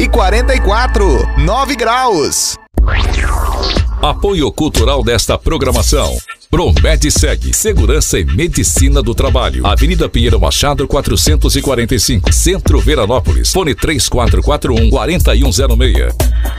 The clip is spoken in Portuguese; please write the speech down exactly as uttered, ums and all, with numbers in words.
e quarenta e quatro, nove graus. Apoio cultural desta programação: Promedsegue, Segurança e Medicina do Trabalho. Avenida Pinheiro Machado, quatrocentos e quarenta e cinco, Centro Veranópolis. Fone três quatro quatro um, quatro um zero seis.